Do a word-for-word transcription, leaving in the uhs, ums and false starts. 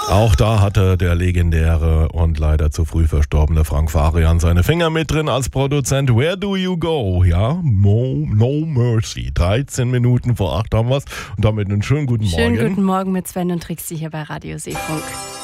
Auch da hatte der legendäre und leider zu früh verstorbene Frank Farian seine Finger mit drin als Produzent. Where do you go? Ja, no, no mercy. dreizehn Minuten vor acht haben wir es und damit einen schönen guten Morgen. Schönen guten Morgen mit Sven und Trixie hier bei Radio Seefunk.